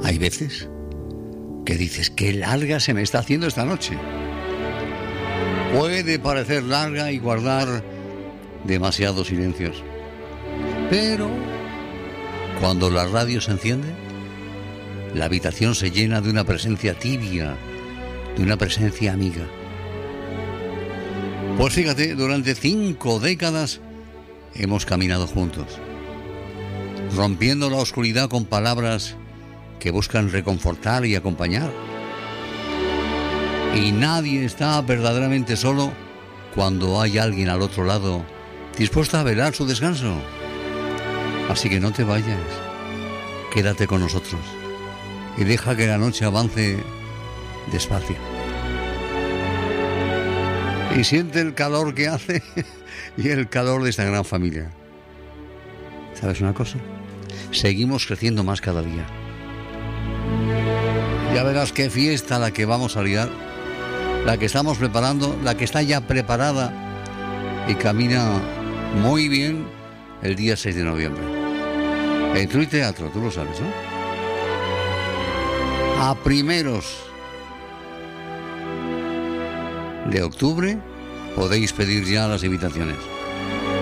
Hay veces que dices, qué larga se me está haciendo esta noche. Puede parecer larga y guardar demasiados silencios. Pero cuando la radio se enciende, la habitación se llena de una presencia tibia, de una presencia amiga. Pues fíjate, durante 5 décadas hemos caminado juntos, rompiendo la oscuridad con palabras que buscan reconfortar y acompañar. Y nadie está verdaderamente solo cuando hay alguien al otro lado dispuesto a velar su descanso. Así que no te vayas, quédate con nosotros y deja que la noche avance despacio. Y siente el calor que hace y el calor de esta gran familia. ¿Sabes una cosa? Seguimos creciendo más cada día. Ya verás qué fiesta la que vamos a liar, la que estamos preparando, la que está ya preparada y camina muy bien el día 6 de noviembre. En Tru Teatro, tú lo sabes, ¿no? A primeros de octubre podéis pedir ya las invitaciones.